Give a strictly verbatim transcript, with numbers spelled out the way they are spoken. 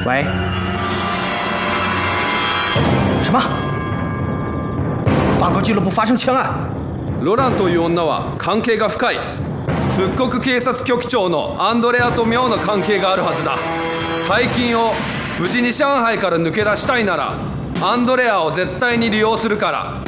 喂？什么？法国俱乐部发生枪案？ ロランという女は関係が深い。復刻警察局長のアンドレアと妙な関係があるはずだ。大金を無事に上海から抜け出したいならアンドレアを絶対に利用するから。